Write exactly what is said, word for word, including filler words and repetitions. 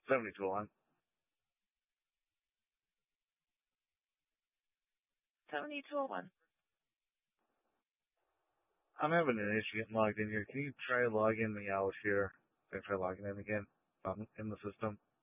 seventy-two one. seventy-two oh one. I'm having an issue getting logged in here. Can you try logging me out here? Can I try logging in again? I'm in the system.